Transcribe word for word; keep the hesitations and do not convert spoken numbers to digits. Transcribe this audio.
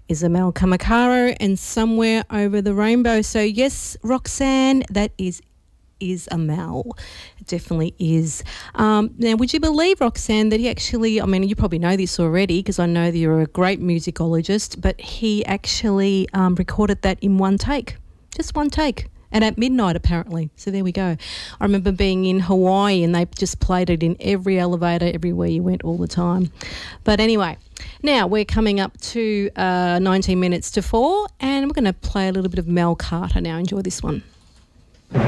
is Amel Kamakaro and Somewhere Over the Rainbow. So yes, Roxanne, that is is Amel. It definitely is. Um, now, would you believe, Roxanne, that he actually, I mean, you probably know this already because I know that you're a great musicologist, but he actually um, recorded that in one take, just one take. And at midnight, apparently. So there we go. I remember being in Hawaii and they just played it in every elevator, everywhere you went, all the time. But anyway, now we're coming up to uh, nineteen minutes to four and we're going to play a little bit of Mel Carter now. Enjoy this one.